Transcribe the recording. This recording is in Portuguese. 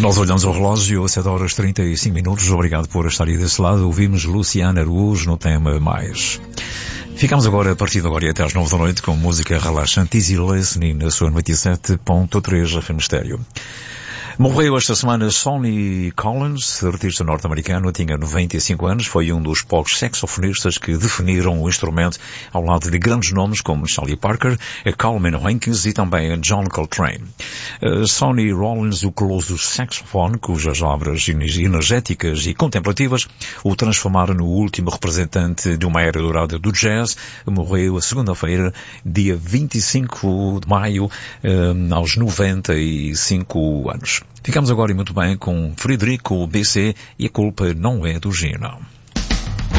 Nós olhamos o relógio, 7 horas 35 minutos. Obrigado por estar aí desse lado. Ouvimos Luciana Araújo no tema Mais. Ficamos agora, a partir de agora e até às 9 da noite, com música relaxante Easy Listening na sua 97.3 FM Estéreo. Morreu esta semana Sonny Collins, artista norte-americano, tinha 95 anos, foi um dos poucos saxofonistas que definiram o instrumento ao lado de grandes nomes como Charlie Parker, Coleman Hawkins e também John Coltrane. Sonny Rollins, o colosso saxofone, cujas obras energéticas e contemplativas o transformaram no último representante de uma era dourada do jazz, morreu a segunda-feira, dia 25 de maio, aos 95 anos. Ficamos agora muito bem com Frederico BC e A Culpa Não É do Gino.